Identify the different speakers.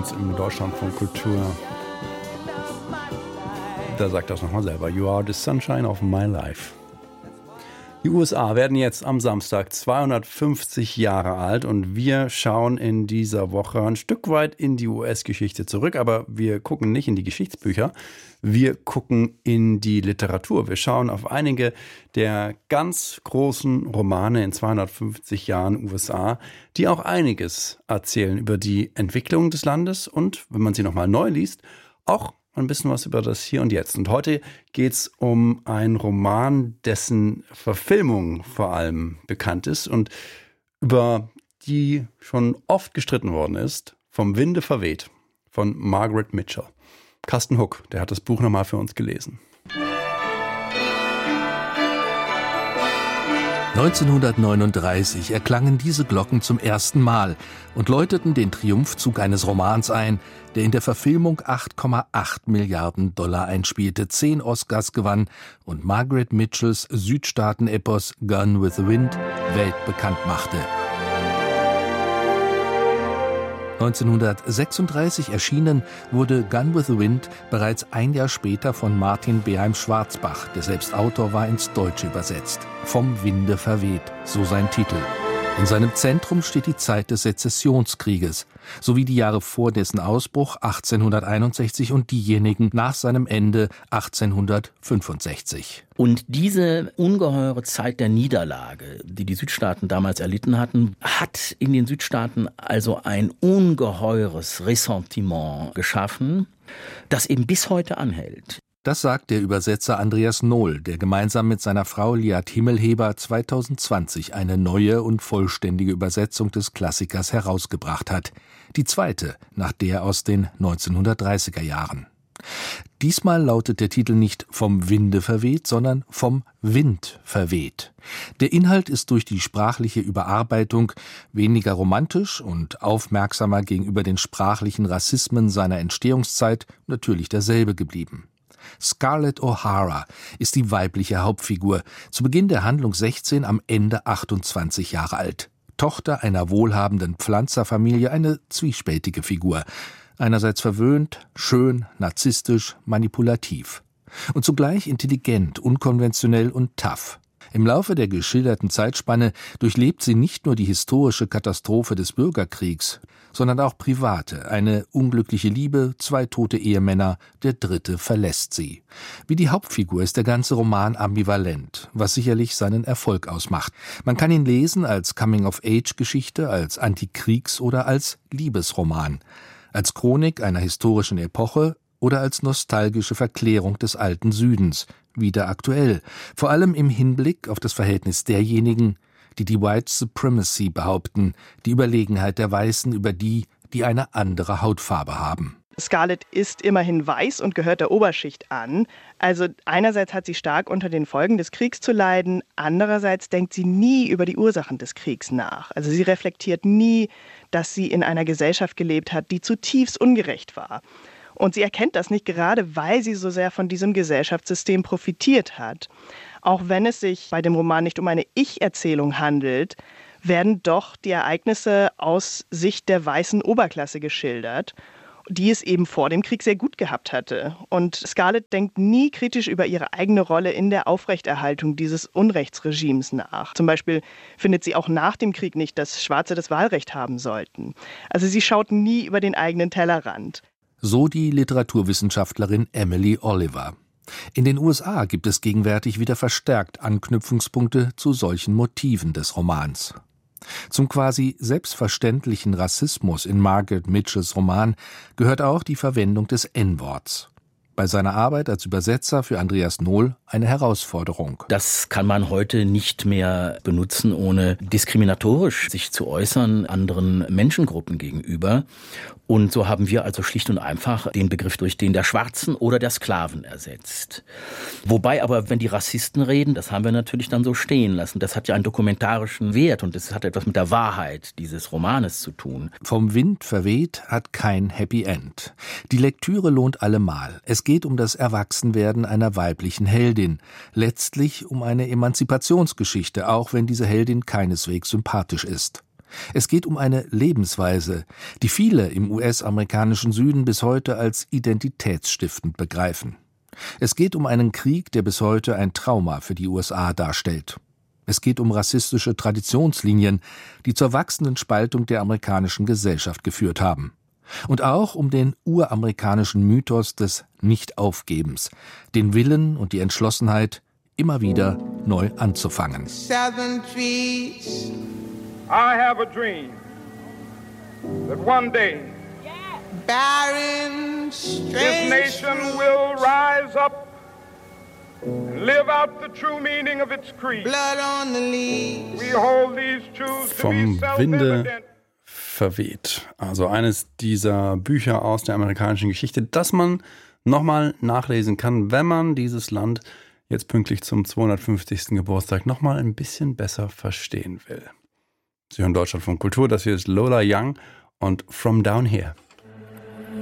Speaker 1: uns im Deutschlandfunk Kultur. Da sagt das nochmal selber. You are the sunshine of my life. Die USA werden jetzt am Samstag 250 Jahre alt und wir schauen in dieser Woche ein Stück weit in die US-Geschichte zurück, aber wir gucken nicht in die Geschichtsbücher, wir gucken in die Literatur. Wir schauen auf einige der ganz großen Romane in 250 Jahren USA, die auch einiges erzählen über die Entwicklung des Landes und, wenn man sie nochmal neu liest, auch ein bisschen was über das Hier und Jetzt. Und heute geht es um einen Roman, dessen Verfilmung vor allem bekannt ist und über die schon oft gestritten worden ist, Vom Winde verweht, von Margaret Mitchell. Carsten Huck, der hat das Buch nochmal für uns gelesen.
Speaker 2: 1939 erklangen diese Glocken zum ersten Mal und läuteten den Triumphzug eines Romans ein, der in der Verfilmung 8,8 Milliarden Dollar einspielte, 10 Oscars gewann und Margaret Mitchells Südstaaten-Epos Gone with the Wind weltbekannt machte. 1936 erschienen, wurde Gone with the Wind bereits ein Jahr später von Martin Beheim-Schwarzbach, der selbst Autor war, ins Deutsche übersetzt. Vom Winde verweht, so sein Titel. In seinem Zentrum steht die Zeit des Sezessionskrieges, sowie die Jahre vor dessen Ausbruch 1861 und diejenigen nach seinem Ende 1865.
Speaker 3: Und diese ungeheure Zeit der Niederlage, die die Südstaaten damals erlitten hatten, hat in den Südstaaten also ein ungeheures Ressentiment geschaffen, das eben bis heute anhält.
Speaker 2: Das sagt der Übersetzer Andreas Nohl, der gemeinsam mit seiner Frau Liat Himmelheber 2020 eine neue und vollständige Übersetzung des Klassikers herausgebracht hat. Die zweite, nach der aus den 1930er Jahren. Diesmal lautet der Titel nicht Vom Winde verweht, sondern Vom Wind verweht. Der Inhalt ist durch die sprachliche Überarbeitung weniger romantisch und aufmerksamer gegenüber den sprachlichen Rassismen seiner Entstehungszeit natürlich derselbe geblieben. Scarlett O'Hara ist die weibliche Hauptfigur, zu Beginn der Handlung 16, am Ende 28 Jahre alt. Tochter einer wohlhabenden Pflanzerfamilie, eine zwiespältige Figur. Einerseits verwöhnt, schön, narzisstisch, manipulativ. Und zugleich intelligent, unkonventionell und tough. Im Laufe der geschilderten Zeitspanne durchlebt sie nicht nur die historische Katastrophe des Bürgerkriegs, sondern auch private, eine unglückliche Liebe, 2 tote Ehemänner, der 3. verlässt sie. Wie die Hauptfigur ist der ganze Roman ambivalent, was sicherlich seinen Erfolg ausmacht. Man kann ihn lesen als Coming-of-Age-Geschichte, als Antikriegs- oder als Liebesroman, als Chronik einer historischen Epoche oder als nostalgische Verklärung des alten Südens, wieder aktuell, vor allem im Hinblick auf das Verhältnis derjenigen, die die White Supremacy behaupten, die Überlegenheit der Weißen über die, die eine andere Hautfarbe haben.
Speaker 4: Scarlett ist immerhin weiß und gehört der Oberschicht an. Also einerseits hat sie stark unter den Folgen des Kriegs zu leiden, andererseits denkt sie nie über die Ursachen des Kriegs nach. Also sie reflektiert nie, dass sie in einer Gesellschaft gelebt hat, die zutiefst ungerecht war. Und sie erkennt das nicht, gerade weil sie so sehr von diesem Gesellschaftssystem profitiert hat. Auch wenn es sich bei dem Roman nicht um eine Ich-Erzählung handelt, werden doch die Ereignisse aus Sicht der weißen Oberklasse geschildert, die es eben vor dem Krieg sehr gut gehabt hatte. Und Scarlett denkt nie kritisch über ihre eigene Rolle in der Aufrechterhaltung dieses Unrechtsregimes nach. Zum Beispiel findet sie auch nach dem Krieg nicht, dass Schwarze das Wahlrecht haben sollten. Also sie schaut nie über den eigenen Tellerrand.
Speaker 2: So die Literaturwissenschaftlerin Emily Oliver. In den USA gibt es gegenwärtig wieder verstärkt Anknüpfungspunkte zu solchen Motiven des Romans. Zum quasi selbstverständlichen Rassismus in Margaret Mitchells Roman gehört auch die Verwendung des N-Worts. Bei seiner Arbeit als Übersetzer für Andreas Nohl eine Herausforderung.
Speaker 3: Das kann man heute nicht mehr benutzen, ohne diskriminatorisch sich zu äußern anderen Menschengruppen gegenüber. Und so haben wir also schlicht und einfach den Begriff durch den der Schwarzen oder der Sklaven ersetzt. Wobei aber, wenn die Rassisten reden, das haben wir natürlich dann so stehen lassen. Das hat ja einen dokumentarischen Wert und das hat etwas mit der Wahrheit dieses Romanes zu tun.
Speaker 2: Vom Wind verweht hat kein Happy End. Die Lektüre lohnt allemal. Es geht um das Erwachsenwerden einer weiblichen Heldin. Letztlich um eine Emanzipationsgeschichte, auch wenn diese Heldin keineswegs sympathisch ist. Es geht um eine Lebensweise, die viele im US-amerikanischen Süden bis heute als identitätsstiftend begreifen. Es geht um einen Krieg, der bis heute ein Trauma für die USA darstellt. Es geht um rassistische Traditionslinien, die zur wachsenden Spaltung der amerikanischen Gesellschaft geführt haben. Und auch um den uramerikanischen Mythos des Nicht-Aufgebens, den Willen und die Entschlossenheit, immer wieder neu anzufangen.
Speaker 5: I have a dream that one day this nation will rise up and live out the true meaning of its creed. We hold these truths to be
Speaker 1: Vom Winde
Speaker 5: self-evident.
Speaker 1: verweht. Also eines dieser Bücher aus der amerikanischen Geschichte, das man nochmal nachlesen kann, wenn man dieses Land jetzt pünktlich zum 250. Geburtstag nochmal ein bisschen besser verstehen will. Sie hören Deutschlandfunk Kultur, das hier ist Lola Young und From Down Here.